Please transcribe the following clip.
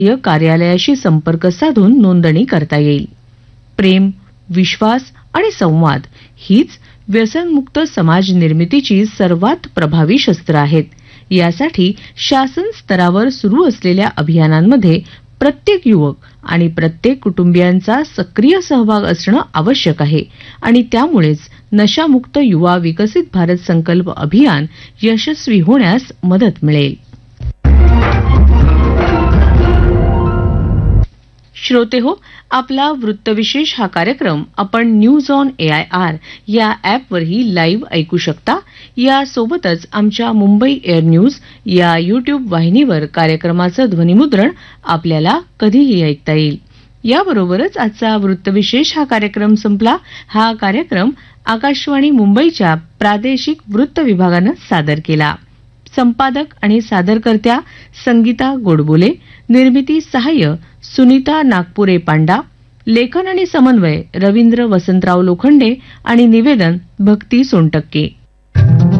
कार्यालयाशी संपर्क साधून नोंदणी करता येईल. प्रेम, विश्वास आणि संवाद हीच व्यसनमुक्त समाज निर्मितीची सर्वात प्रभावी शस्त्र आहेत. यासाठी शासन स्तरावर सुरू असलेल्या अभियानांमध्ये प्रत्येक युवक आणि प्रत्येक कुटुंबियांचा सक्रिय सहभाग असणं आवश्यक आहे आणि त्यामुळेच नशामुक्त युवा विकसित भारत संकल्प अभियान यशस्वी होण्यास मदत मिळेल. श्रोतेहो, आपला वृत्तविशेष हा कार्यक्रम आपण न्यूज ऑन AIR या ॲपवरही लाईव्ह ऐकू शकता. यासोबतच आमच्या मुंबई एअर न्यूज या YouTube वाहिनीवर कार्यक्रमाचं ध्वनिमुद्रण आपल्याला कधीही ऐकता येईल. याबरोबरच आजचा वृत्तविशेष हा कार्यक्रम संपला. हा कार्यक्रम आकाशवाणी मुंबईच्या प्रादेशिक वृत्त विभागानं सादर केला. संपादक आणि सादरकर्त्या संगीता गोडबोले, निर्मिती सहाय्य सुनीता नागपुरे पांडा, लेखन आणि समन्वय रवींद्र वसंतराव लोखंडे आणि निवेदन भक्ती सोनटक्के.